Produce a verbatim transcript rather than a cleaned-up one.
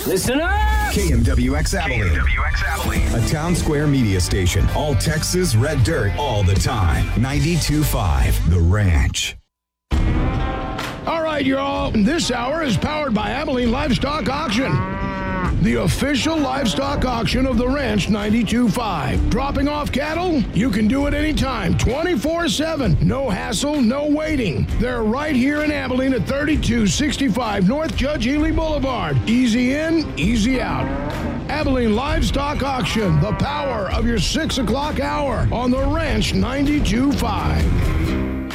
Listen up! K M W X Abilene. K M W X Abilene. A Town Square media station. All Texas red dirt all the time. ninety-two point five The Ranch. All right, y'all. This hour is powered by Abilene Livestock Auction, the official livestock auction of the Ranch ninety-two point five. Dropping off cattle? You can do it anytime, twenty-four seven. No hassle, no waiting. They're right here in Abilene at thirty-two sixty-five North Judge Ely Boulevard. Easy in, easy out. Abilene Livestock Auction, the power of your six o'clock hour on the Ranch ninety-two point five.